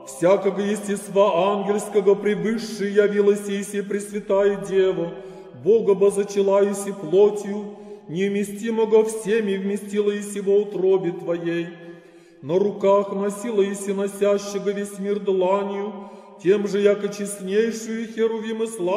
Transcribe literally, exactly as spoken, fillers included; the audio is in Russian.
всякого естества ангельского превыше явилась Иси Пресвятая Дева, Бога бозачала Иси плотью, неуместимого всеми вместила Иси во утробе Твоей. На руках носила Иси носящего весь мир дланью, тем же, яко честнейшую Херувим и славу